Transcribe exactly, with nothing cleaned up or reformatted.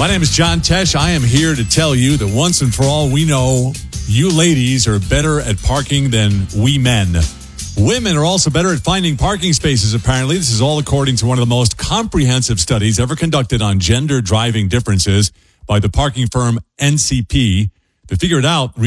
My name is John Tesh. I am here to tell you that once and for all, we know you ladies are better at parking than we men. Women are also better at finding parking spaces, apparently. This is all according to one of the most comprehensive studies ever conducted on gender driving differences by the parking firm N C P. To figure it out,